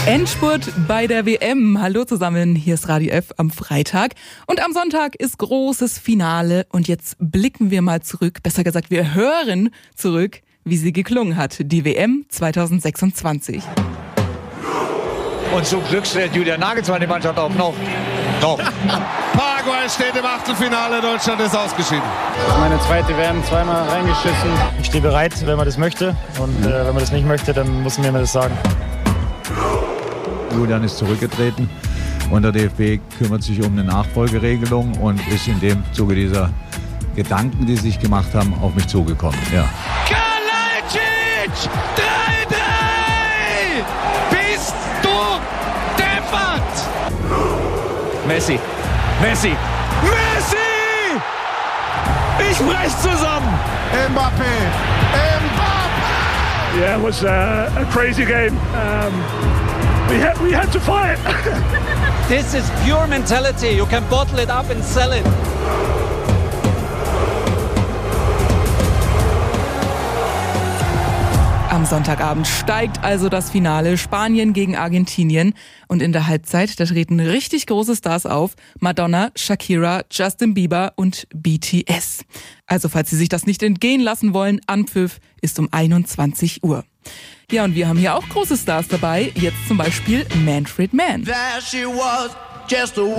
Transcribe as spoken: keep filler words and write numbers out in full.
Endspurt bei der W M. Hallo zusammen, hier ist Radio F am Freitag. Und am Sonntag ist großes Finale. Und jetzt blicken wir mal zurück, besser gesagt, wir hören zurück, wie sie geklungen hat, die W M zwanzig sechsundzwanzig. Und zum Glück stellt Julian Nagelsmann die Mannschaft auf. Noch. Noch. Paraguay steht im Achtelfinale, Deutschland ist ausgeschieden. Meine zweite W M, zweimal reingeschissen. Ich stehe bereit, wenn man das möchte. Und äh, wenn man das nicht möchte, dann muss man mir das sagen. Julian ist zurückgetreten und der D F B kümmert sich um eine Nachfolgeregelung und ist in dem Zuge dieser Gedanken, die sie sich gemacht haben, auf mich zugekommen. Ja. Kalajdzic! drei drei! Bist du deppert! Messi. Messi. Messi! Ich brech zusammen! Mbappé! Mbappé! Yeah, it was uh, a crazy game. Um, we had we had to fight. This is pure mentality. You can bottle it up and sell it. Am Sonntagabend steigt also das Finale Spanien gegen Argentinien. Und in der Halbzeit, da treten richtig große Stars auf. Madonna, Shakira, Justin Bieber und B T S. Also falls Sie sich das nicht entgehen lassen wollen, Anpfiff ist um einundzwanzig Uhr. Ja, und wir haben hier auch große Stars dabei. Jetzt zum Beispiel Manfred Mann. There she was, just a